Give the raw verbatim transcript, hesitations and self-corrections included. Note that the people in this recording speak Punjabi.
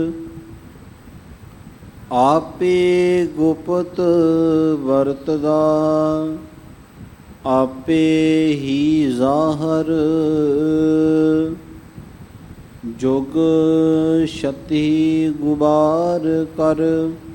ਆਪੇ ਗੁਪਤ ਵਰਤਦਾ, ਆਪੇ ਹੀ ਜ਼ਾਹਰ। ਜੁਗ ਛਤੀ ਗੁਬਾਰ ਕਰ,